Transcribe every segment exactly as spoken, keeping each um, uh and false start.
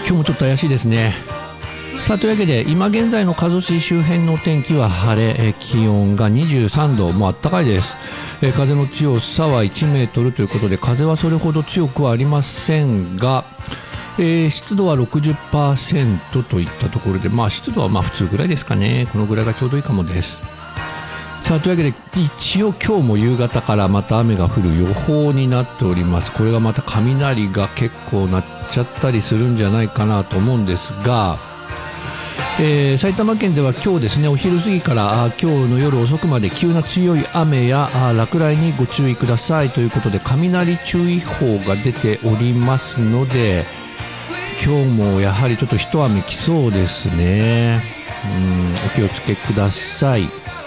今日もちょっと怪しいですね。さあというわけで今現在の加須市周辺のお天気は晴れ、え気温がにじゅうさんど、もう暖かいです。え風の強さはいちメートルということで、風はそれほど強くはありませんが、えー、湿度は ろくじゅっパーセント といったところで、まあ湿度はまあ普通ぐらいですかね。このぐらいがちょうどいいかもです。さあというわけで一応今日も夕方からまた雨が降る予報になっております。これがまた雷が結構鳴っちゃったりするんじゃないかなと思うんですが、えー、埼玉県では今日ですね、お昼過ぎからあ今日の夜遅くまで急な強い雨やあ落雷にご注意くださいということで、雷注意報が出ておりますので、今日もやはりちょっと一雨来そうですね。うん、お気をつけください。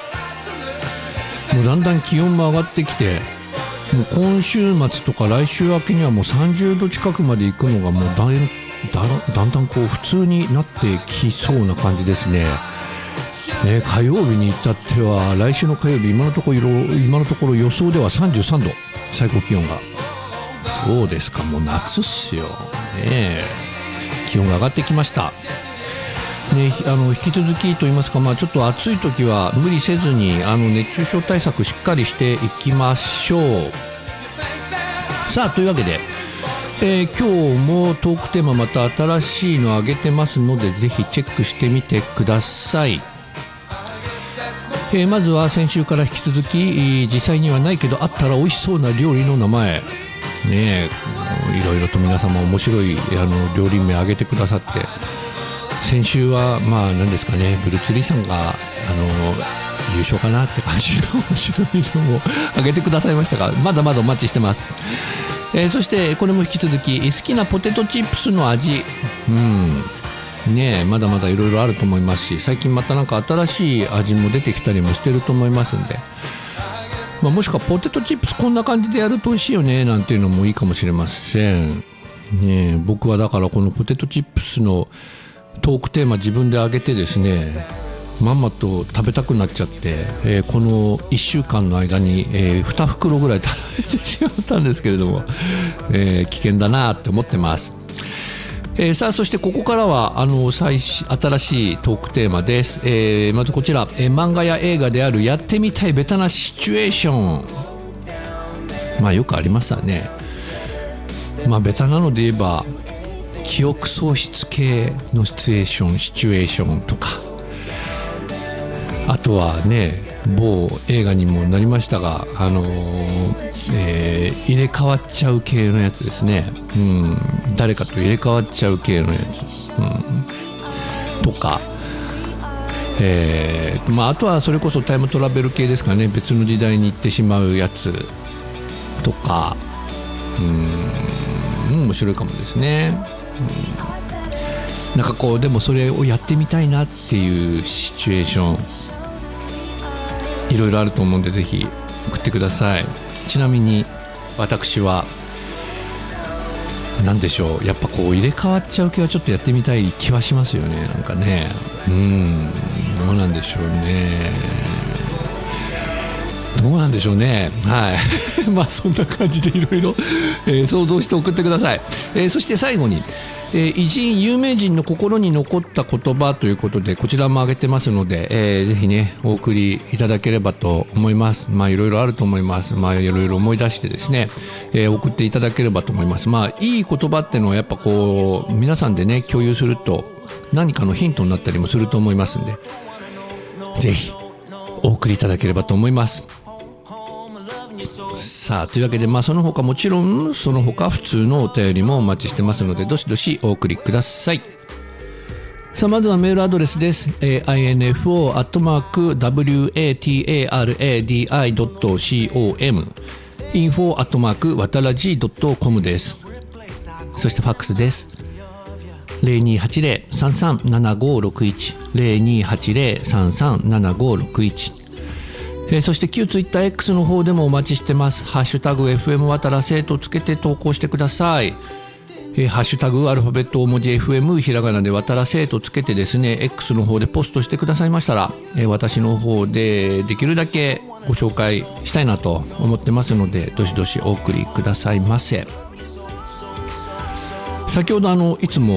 もうだんだん気温も上がってきて、もう今週末とか来週明けにはもうさんじゅうど近くまで行くのがもうだんだんだんだんこう普通になってきそうな感じですね。ね、火曜日に至っては来週の火曜日、今のところ今のところ予想ではさんじゅうさんど、最高気温が。どうですか、もう夏っすよ、ね、気温が上がってきました。ね、あの引き続きといいますか、まあ、ちょっと暑い時は無理せずにあの熱中症対策しっかりしていきましょう。さあというわけで、えー、今日もトークテーマまた新しいの上げてますので、ぜひチェックしてみてください。えー、まずは先週から引き続き、実際にはないけどあったら美味しそうな料理の名前ねえ、いろいろと皆様面白いあの料理名上げてくださって、先週はまあ何ですかね、ブルーツリーさんがあの優勝かなって感じの面白いのを上げてくださいましたが、まだまだお待ちしてます。えー、そしてこれも引き続き好きなポテトチップスの味、うんねえ、まだまだいろいろあると思いますし、最近またなんか新しい味も出てきたりもしてると思いますんで、まあ、もしくはポテトチップスこんな感じでやると美味しいよねなんていうのもいいかもしれませんね。え僕はだからこのポテトチップスのトークテーマ自分で上げてですね、まんまと食べたくなっちゃって、えー、このいっしゅうかんの間に、えー、に袋ぐらい食べてしまったんですけれども、えー、危険だなって思ってます。えー、さあそしてここからはあの最新しいトークテーマです。えー、まずこちら、えー、漫画や映画であるやってみたいベタなシチュエーション、まあよくありますわね。まあベタなので言えば記憶喪失系のシチュエーションシチュエーションとか、あとはね、某映画にもなりましたが、あのーえー、入れ替わっちゃう系のやつですね、うん、誰かと入れ替わっちゃう系のやつ、うん、とか、えーまあ、あとはそれこそタイムトラベル系ですかね、別の時代に行ってしまうやつとか、うん、面白いかもですね。うん、なんかこうでもそれをやってみたいなっていうシチュエーションいろいろあると思うんで、ぜひ送ってください。ちなみに私は何でしょう、やっぱこう入れ替わっちゃう系はちょっとやってみたい気はしますよね。なんかね、うんどうなんでしょうねどうなんでしょうねはいまあそんな感じでいろいろ想像して送ってください。えー、そして最後に、えー、偉人有名人の心に残った言葉ということで、こちらも挙げてますので、えー、ぜひねお送りいただければと思います。まあいろいろあると思います。まあいろいろ思い出してですね、えー、送っていただければと思います。まあいい言葉っていうのはやっぱこう皆さんでね共有すると何かのヒントになったりもすると思いますんで、ぜひお送りいただければと思います。さあというわけで、まあその他もちろんその他普通のお便りもお待ちしてますので、どしどしお送りください。さあまずはメールアドレスです。えー、インフォ アットマーク ワタラジー ドット コム インフォ アットマーク ワタラジー ドット コム です。そしてファックスです。ゼロにーはちゼロ さんさんななごろくいち ゼロにーはちゼロ さんさんななごろくいち。えー、そして旧ツイッター X の方でもお待ちしてます。ハッシュタグ エフエム わたらせとつけて投稿してください。えー、ハッシュタグアルファベット大文字 エフエム ひらがなでわたらせとつけてですね X の方でポストしてくださいましたら、えー、私の方でできるだけご紹介したいなと思ってますので、どしどしお送りくださいませ。先ほどあのいつも